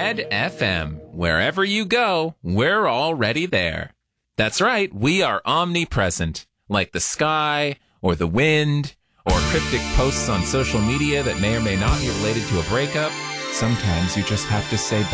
Red FM. Wherever you go, we're already there. That's right, we are omnipresent, like the sky, or the wind, or cryptic posts on social media that may or may not be related to a breakup. Sometimes you just have to say